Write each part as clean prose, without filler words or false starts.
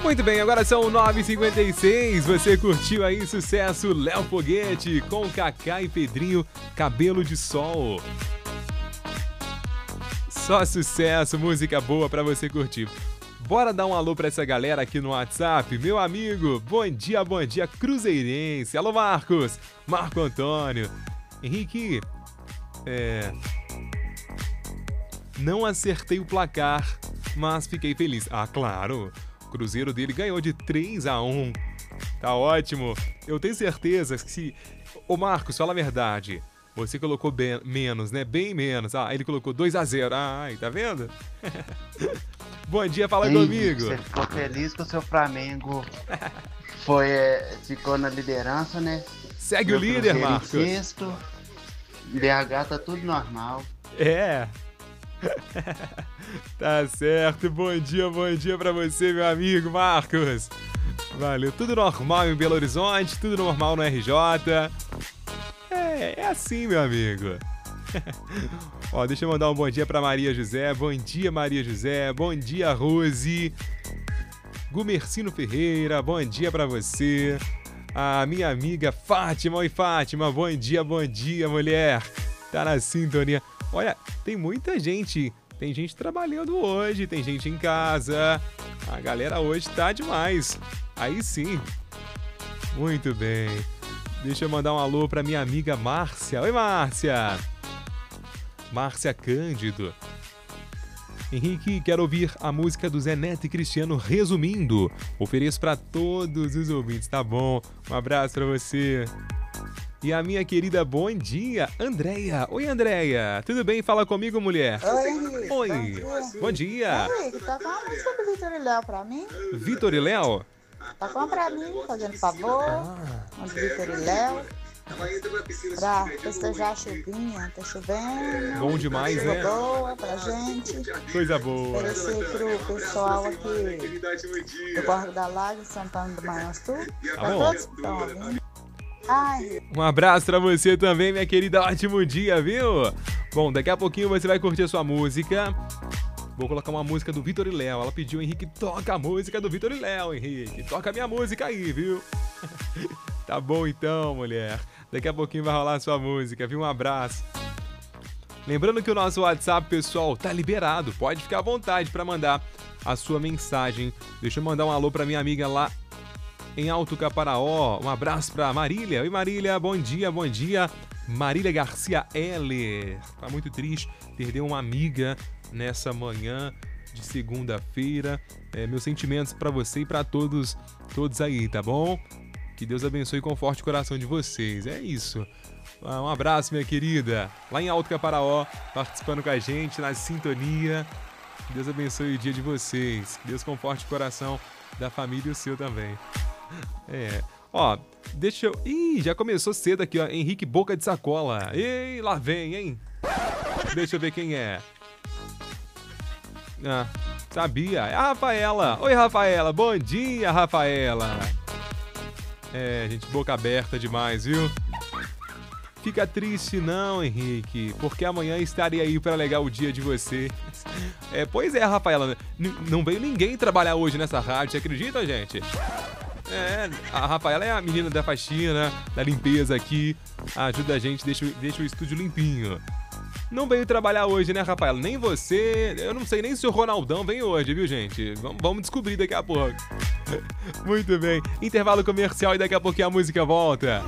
Muito bem, agora são 9h56. Você curtiu aí sucesso Léo Foguete com Cacá e Pedrinho, Cabelo de Sol. Só sucesso, música boa pra você curtir. Bora dar um alô pra essa galera aqui no WhatsApp. Meu amigo, bom dia, cruzeirense. Alô, Marcos, Marco Antônio. Henrique, não acertei o placar, mas fiquei feliz. Ah, claro, o Cruzeiro dele ganhou de 3-1. Tá ótimo. Eu tenho certeza que se... Ô, Marcos, fala a verdade. Você colocou menos, né? Bem menos. Ah, ele colocou 2-0. Ai, tá vendo? Bom dia, fala comigo. Você ficou feliz que o seu Flamengo ficou na liderança, né? Segue o líder, Marcos. Sexto, BH tá tudo normal. É. Tá certo. Bom dia pra você, meu amigo Marcos. Valeu. Tudo normal em Belo Horizonte, tudo normal no RJ. É assim, meu amigo. Ó, deixa eu mandar um bom dia pra Maria José. Bom dia, Maria José. Bom dia, Rose. Gumercino Ferreira, bom dia pra você. A minha amiga Fátima. Oi, Fátima. Bom dia, mulher. Tá na sintonia. Olha, tem muita gente. Tem gente trabalhando hoje, tem gente em casa. A galera hoje tá demais. Aí sim. Muito bem. Deixa eu mandar um alô pra minha amiga Márcia. Oi, Márcia. Márcia Cândido. Henrique, quero ouvir a música do Zé Neto e Cristiano Resumindo. Ofereço pra todos os ouvintes, tá bom? Um abraço pra você. E a minha querida bom dia, Andréia. Oi, Andréia. Tudo bem? Fala comigo, mulher. Oi, Henrique. Oi. Bom dia. Henrique, toca uma música do Vitor e Léo pra mim. Vitor e Léo? Toca uma pra mim, fazendo favor. Um do Vitor e Léo. Pra festejar a chuvinha, tá chovendo. Bom demais, chuva né? boa pra gente. Coisa boa. Oferecer pro pessoal aqui do Borgo da Laje, Santana do Manhaçu. Pra todos que estão ouvindo. Ai. Um abraço pra você também, minha querida. Ótimo dia, viu? Bom, daqui a pouquinho você vai curtir a sua música. Vou colocar uma música do Vitor e Léo. Ela pediu, Henrique, toca a música do Vitor e Léo, Henrique. Toca a minha música aí, viu? Tá bom então, mulher. Daqui a pouquinho vai rolar a sua música, viu? Um abraço. Lembrando que o nosso WhatsApp, pessoal, tá liberado. Pode ficar à vontade pra mandar a sua mensagem. Deixa eu mandar um alô pra minha amiga lá em Alto Caparaó. Um abraço pra Marília. Oi, Marília. Bom dia. Marília Garcia Heller. Tá muito triste. Perdeu uma amiga nessa manhã de segunda-feira. Meus sentimentos pra você e pra todos aí, tá bom? Que Deus abençoe e conforte o coração de vocês. É isso. Um abraço, minha querida. Lá em Alto Caparaó, participando com a gente, na sintonia. Que Deus abençoe o dia de vocês. Que Deus conforte o coração da família e o seu também. Ó, deixa eu... Ih, já começou cedo aqui, ó. Henrique Boca de Sacola. Ei, lá vem, hein? Deixa eu ver quem é. Ah, sabia. É a Rafaela. Oi, Rafaela. Bom dia, Rafaela. Gente, boca aberta demais, viu? Fica triste não, Henrique, porque amanhã estarei aí para alegar o dia de você. Pois é, Rafaela, não veio ninguém trabalhar hoje nessa rádio, você acredita, gente? A Rafaela é a menina da faxina, da limpeza aqui, ajuda a gente, deixa o estúdio limpinho. Não veio trabalhar hoje, né, Rafaela? Nem você, eu não sei nem se o Ronaldão vem hoje, viu, gente? Vamos descobrir daqui a pouco. Muito bem, intervalo comercial e daqui a pouquinho a música volta.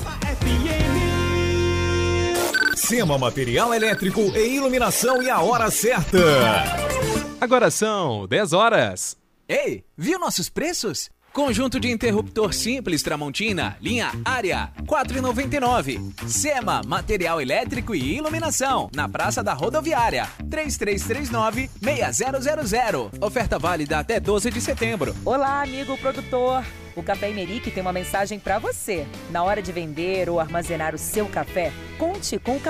Sema Material Elétrico e Iluminação e a hora certa. Agora são 10 horas. Ei, viu nossos preços? Conjunto de interruptor simples Tramontina, linha Área, R$ 4,99. Sema Material Elétrico e Iluminação, na Praça da Rodoviária, 3339-6000. Oferta válida até 12 de setembro. Olá, amigo produtor. O Café Imerique tem uma mensagem para você. Na hora de vender ou armazenar o seu café, conte com o